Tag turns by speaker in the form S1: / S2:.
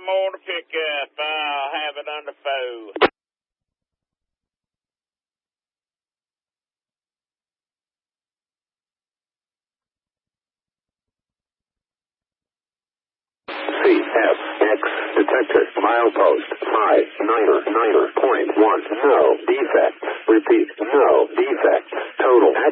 S1: more to pick up. I'll have it under foe.
S2: CFX detected. Milepost 599.1. No defects. Repeat, no defects. Total